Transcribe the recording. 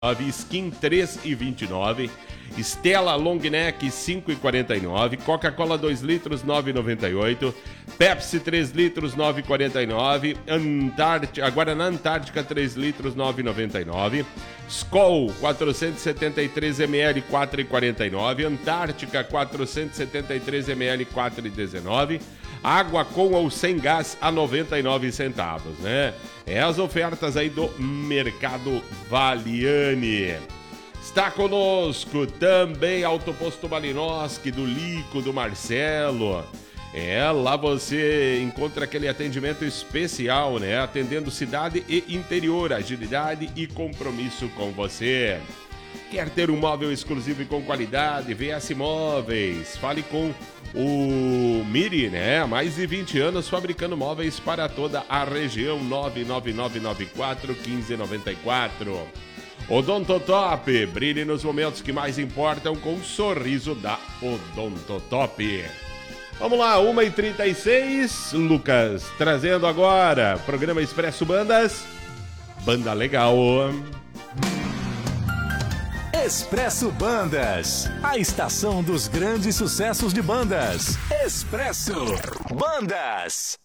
Skin 3,29, Stella Long Neck 5,49, Coca-Cola 2 litros 9,98, Pepsi 3 litros 9,49, Guaraná Antártica 3 litros 9,99, Skol 473 ml 4,49, Antártica 473 ml 4,19, água com ou sem gás a 99 centavos, né? É as ofertas aí do Mercado Valiani. Está conosco também Autoposto Malinowski, do Lico, do Marcelo. Lá você encontra aquele atendimento especial, né? Atendendo cidade e interior, agilidade e compromisso com você. Quer ter um móvel exclusivo e com qualidade? VS Móveis. Fale com o Miri, né? Há mais de 20 anos fabricando móveis para toda a região. 99994-1594. Odontotop. Brilhe nos momentos que mais importam com o sorriso da Odontotop. Vamos lá, 1h36. Lucas, trazendo agora programa Expresso Bandas. Banda legal. Expresso Bandas, a estação dos grandes sucessos de bandas. Expresso Bandas.